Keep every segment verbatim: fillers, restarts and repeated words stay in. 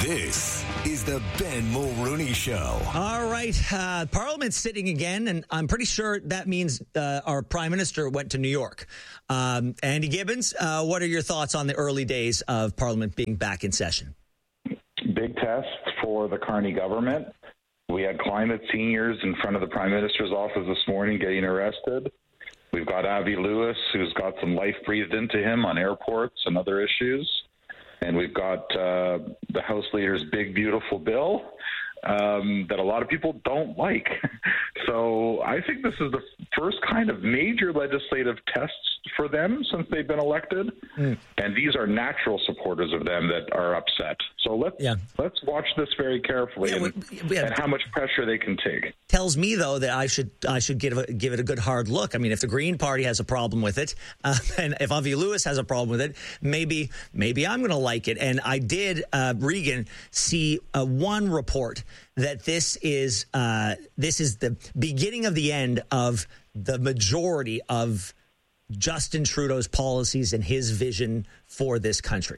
This is the Ben Mulrooney Show. All right. Uh, Parliament's sitting again, and I'm pretty sure that means uh, our Prime Minister went to New York. Um, Andy Gibbons, uh, what are your thoughts on the early days of Parliament being back in session? Big test for the Carney government. We had climate seniors in front of the Prime Minister's office this morning getting arrested. We've got Avi Lewis, who's got some life breathed into him on airports and other issues. And we've got uh, the House Leader's big, beautiful bill um, that a lot of people don't like. So I think this is the first kind of major legislative tests for them since they've been elected. Mm. And these are natural supporters of them that are upset. So let's, yeah. let's watch this very carefully yeah, and, we, yeah. and how much pressure they can take. Tells me, though, that I should I should give, a, give it a good hard look. I mean, if the Green Party has a problem with it, uh, and if Avi Lewis has a problem with it, maybe maybe I'm going to like it. And I did, uh, Regan, see uh, one report that this is uh, this is the beginning of the end of the majority of Justin Trudeau's policies and his vision for this country.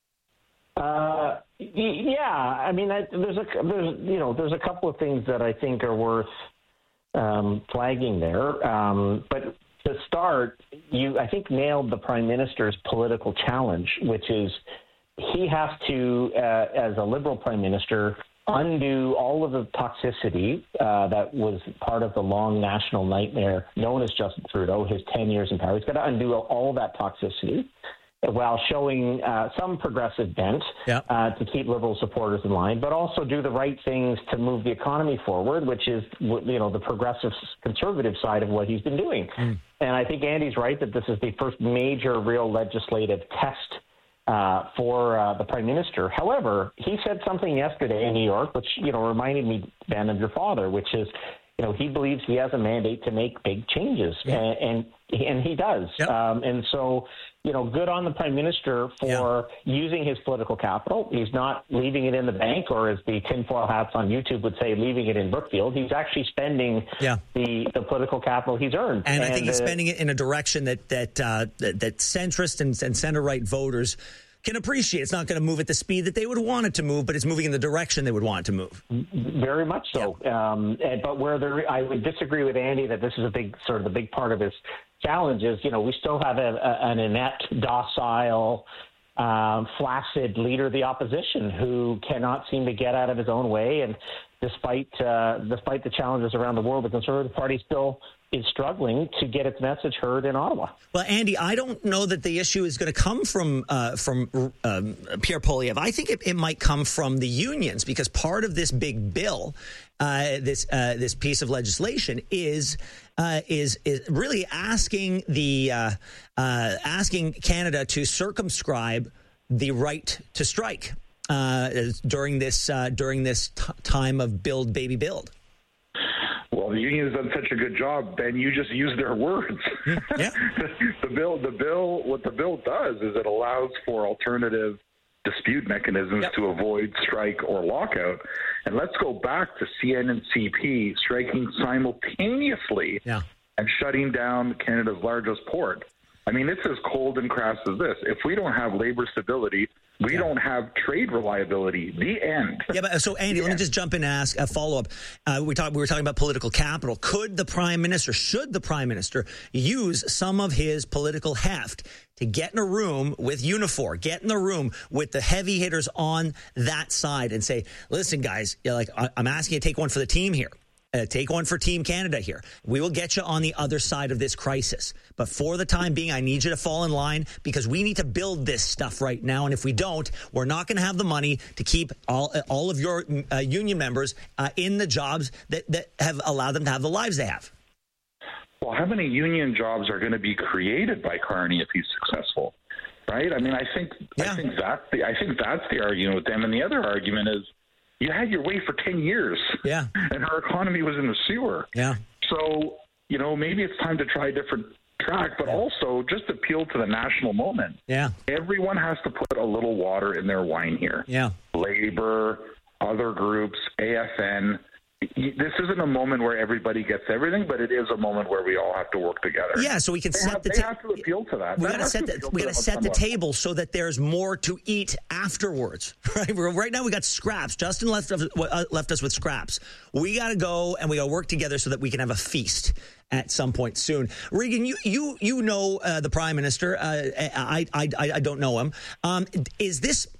Uh, yeah, I mean, I, there's a there's you know there's a couple of things that I think are worth um, flagging there. Um, but to start, you I think nailed the Prime Minister's political challenge, which is he has to, uh, as a Liberal Prime Minister, undo all of the toxicity uh, that was part of the long national nightmare known as Justin Trudeau, his ten years in power. He's got to undo all that toxicity while showing uh, some progressive bent yep. uh, to keep Liberal supporters in line, but also do the right things to move the economy forward, which is, you know, the progressive conservative side of what he's been doing. Mm. And I think Andy's right that this is the first major real legislative test Uh, for uh, the Prime Minister. However, he said something yesterday in New York, which, you know, reminded me, Ben, of your father, which is, you know, he believes he has a mandate to make big changes, yeah. and, and and he does. Yep. Um, and so, you know, good on the Prime Minister for yeah. using his political capital. He's not leaving it in the bank, or as the tinfoil hats on YouTube would say, leaving it in Brookfield. He's actually spending yeah. the, the political capital he's earned. And, and I think he's uh, spending it in a direction that that uh, that, that centrist and, and center-right voters can appreciate. It's not going to move at the speed that they would want it to move, but it's moving in the direction they would want it to move. Very much so. Yeah. Um, and, but where there, I would disagree with Andy that this is a big sort of the big part of his challenge is, you know, we still have a, a, an inept, docile, um, flaccid leader of the opposition who cannot seem to get out of his own way. And despite uh, despite the challenges around the world, the Conservative Party still is struggling to get its message heard in Ottawa. Well, Andy, I don't know that the issue is going to come from uh, from um, Pierre Poilievre. I think it, it might come from the unions, because part of this big bill, uh, this uh, this piece of legislation, is uh, is is really asking the uh, uh, asking Canada to circumscribe the right to strike uh, during this uh, during this t- time of build, baby, build. Well, the union has done such a good job, Ben. You just used their words. Yeah. the bill, the bill, what the bill does is it allows for alternative dispute mechanisms yep. to avoid strike or lockout. And let's go back to C N and C P striking simultaneously yeah. and shutting down Canada's largest port. I mean, it's as cold and crass as this. If we don't have labor stability, we yeah. don't have trade reliability. The end. Yeah, but so Andy, the let end. me just jump in and ask a follow-up. Uh, we talked. We were talking about political capital. Could the Prime Minister, should the Prime Minister use some of his political heft to get in a room with Unifor, get in the room with the heavy hitters on that side, and say, "Listen, guys, you're like I'm asking you to take one for the team here." Uh, take one for Team Canada here. We will get you on the other side of this crisis. But for the time being, I need you to fall in line, because we need to build this stuff right now. And if we don't, we're not going to have the money to keep all all of your uh, union members uh, in the jobs that, that have allowed them to have the lives they have. Well, how many union jobs are going to be created by Carney if he's successful? Right? I mean, I think yeah. I think that's the I think that's the argument with them. And the other argument is, you had your way for ten years. Yeah. And our economy was in the sewer. Yeah. So, you know, maybe it's time to try a different track, but yeah. also just appeal to the national moment. Yeah. Everyone has to put a little water in their wine here. Yeah. Labor, other groups, A F N, this isn't a moment where everybody gets everything, but it is a moment where we all have to work together. Yeah, so we can they set have, the ta- ta- They have to appeal to that. We got to set the we got to set the table so that there's more to eat afterwards. Right? We're, right now we got scraps. Justin left us, uh, left us with scraps. We got to go and we got to work together so that we can have a feast at some point soon. Regan, you you you know uh, the Prime Minister. Uh, I, I I I don't know him. Um, is this